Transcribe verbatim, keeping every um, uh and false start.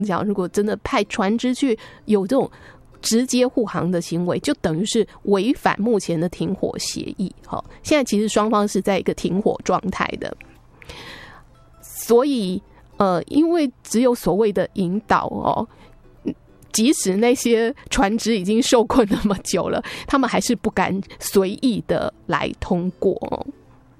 讲如果真的派船只去有这种直接护航的行为，就等于是违反目前的停火协议。好，现在其实双方是在一个停火状态的，所以呃，因为只有所谓的引导哦，即使那些船只已经受困那么久了，他们还是不敢随意的来通过哦。